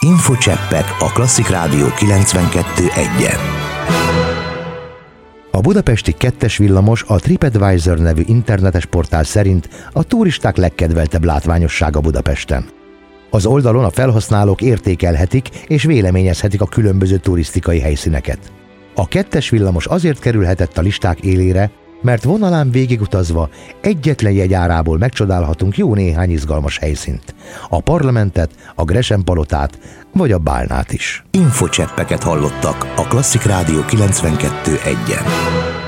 Infocseppek a Klasszik Rádió 92.1-en. A budapesti 2-es villamos a TripAdvisor nevű internetes portál szerint a turisták legkedveltebb látványossága Budapesten. Az oldalon a felhasználók értékelhetik és véleményezhetik a különböző turisztikai helyszíneket. A 2-es villamos azért kerülhetett a listák élére, mert vonalán végigutazva egyetlen jegyárából megcsodálhatunk jó néhány izgalmas helyszínt. A Parlamentet, a Gresen-palotát vagy a Bálnát is. Infocseppeket hallottak a Klasszik Rádió 92.1-en.